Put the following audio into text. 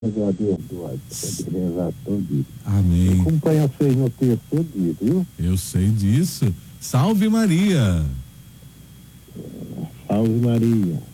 abençoado, pode rezar todo dia. Amém. Acompanha vocês no texto todo dia, viu? Eu sei disso. Salve Maria. Salve Maria.